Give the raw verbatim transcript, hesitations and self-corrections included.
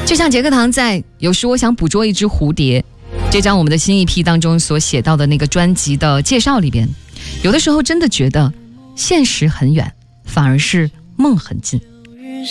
就像杰克唐在《有时我想捕捉一只蝴蝶》这张我们的新一批当中所写到的那个专辑的介绍里边，有的时候真的觉得现实很远，反而是梦很近。